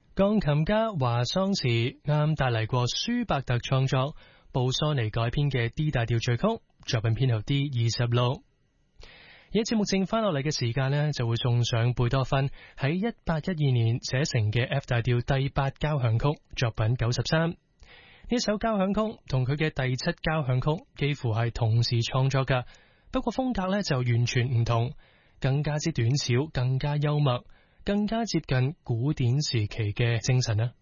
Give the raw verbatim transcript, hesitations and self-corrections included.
鋼琴家華桑茨啱帶嚟過舒伯特創作布蘇尼改編嘅 D 大調序曲，作品編號 D 二十六。而節目剩翻落嚟嘅時間呢，就會送上貝多芬喺一八一二年寫成嘅 F 大調第八交響曲，作品九十三。呢首交響曲同佢嘅第七交響曲幾乎係同時創作㗎，不過風格呢就完全唔同，更加之短小，更加幽默，更加接近古典時期嘅精神啦。